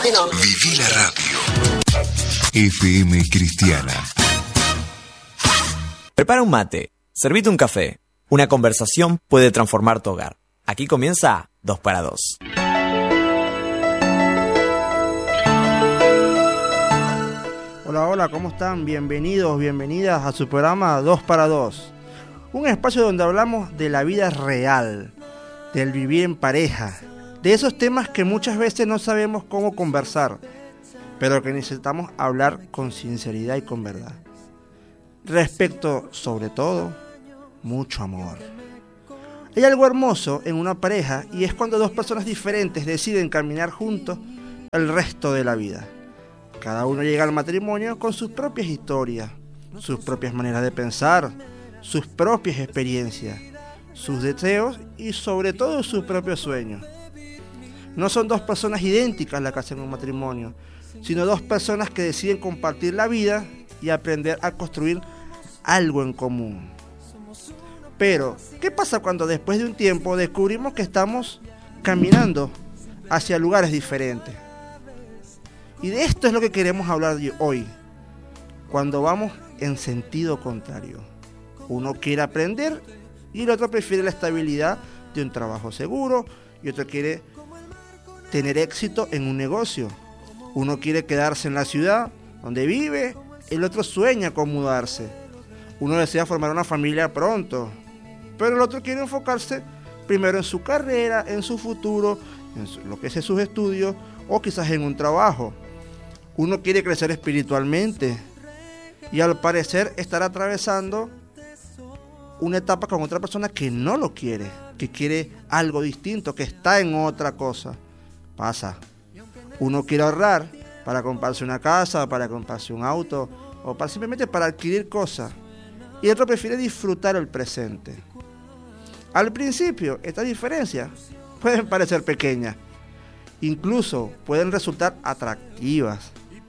no. Viví la radio. FM Cristiana. Prepara un mate, servite un café. Una conversación puede transformar tu hogar. Aquí comienza 2 para 2. Hola, hola, ¿cómo están? Bienvenidos, bienvenidas a su programa 2 para 2. Un espacio donde hablamos de la vida real, del vivir en pareja, de esos temas que muchas veces no sabemos cómo conversar, pero que necesitamos hablar con sinceridad y con verdad. Respecto, sobre todo, mucho amor. Hay algo hermoso en una pareja y es cuando dos personas diferentes deciden caminar juntos el resto de la vida. Cada uno llega al matrimonio con sus propias historias, sus propias maneras de pensar, sus propias experiencias, sus deseos y sobre todo sus propios sueños. No son dos personas idénticas las que hacen un matrimonio, sino dos personas que deciden compartir la vida y aprender a construir algo en común. Pero, ¿qué pasa cuando después de un tiempo descubrimos que estamos caminando hacia lugares diferentes? Y de esto es lo que queremos hablar hoy, cuando vamos en sentido contrario. Uno quiere aprender y el otro prefiere la estabilidad de un trabajo seguro y otro quiere tener éxito en un negocio. Uno quiere quedarse en la ciudad donde vive, el otro sueña con mudarse. Uno desea formar una familia pronto, pero el otro quiere enfocarse primero en su carrera, en su futuro, en lo que es sus estudios o quizás en un trabajo. Uno quiere crecer espiritualmente y al parecer estar atravesando una etapa con otra persona que no lo quiere, que quiere algo distinto, que está en otra cosa. Pasa. Uno quiere ahorrar para comprarse una casa, para comprarse un auto o simplemente para adquirir cosas. Y el otro prefiere disfrutar el presente. Al principio, estas diferencias pueden parecer pequeñas. Incluso pueden resultar atractivas.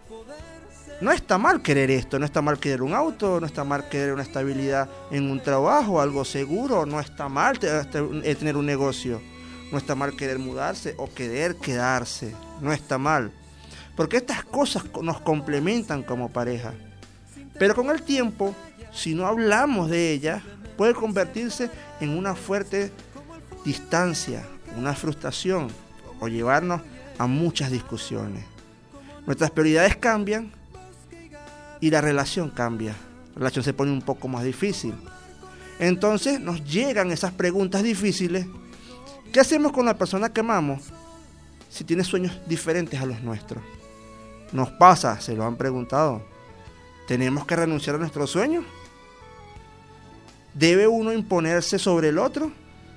No está mal querer esto, no está mal querer un auto, no está mal querer una estabilidad en un trabajo, algo seguro, no está mal tener un negocio, no está mal querer mudarse o querer quedarse, no está mal, porque estas cosas nos complementan como pareja. Pero con el tiempo, si no hablamos de ellas, puede convertirse en una fuerte distancia, una frustración o llevarnos a muchas discusiones. Nuestras prioridades cambian y la relación cambia, la relación se pone un poco más difícil. Entonces nos llegan esas preguntas difíciles. ¿Qué hacemos con la persona que amamos si tiene sueños diferentes a los nuestros? Nos pasa, se lo han preguntado. ¿Tenemos que renunciar a nuestros sueños? ¿Debe uno imponerse sobre el otro?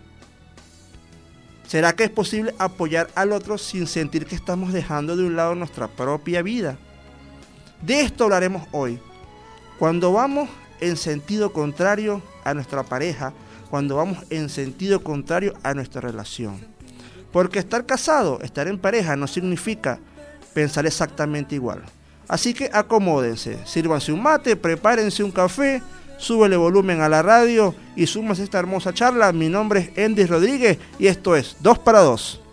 ¿Será que es posible apoyar al otro sin sentir que estamos dejando de un lado nuestra propia vida? De esto hablaremos hoy. Cuando vamos en sentido contrario a nuestra pareja, cuando vamos en sentido contrario a nuestra relación. Porque estar casado, estar en pareja, no significa pensar exactamente igual. Así que acomódense, sírvanse un mate, prepárense un café, súbele volumen a la radio y súmase a esta hermosa charla. Mi nombre es Andy Rodríguez y esto es 2 para 2.